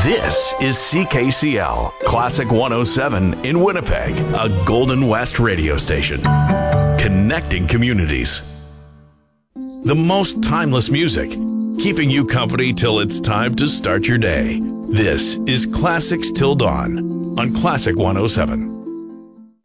This is CKCL, Classic 107 in Winnipeg, a Golden West radio station. Connecting communities. The most timeless music, keeping you company till it's time to start your day. This is Classics Till Dawn on Classic 107.